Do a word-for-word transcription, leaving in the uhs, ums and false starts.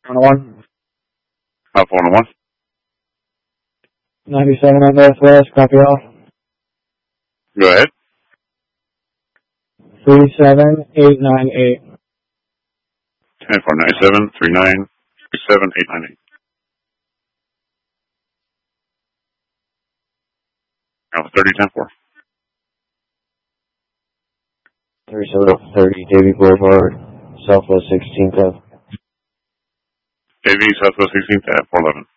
one oh one. Alpha one oh one. ninety-seven on Northwest, copy all. Go ahead. three seven eight nine eight. ten four nine seven three nine three seven eight nine eight. Alpha thirty ten four. thirty-seven thirty Davie Boulevard, Southwest sixteenth Ave. Davie, Southwest sixteenth at four eleven.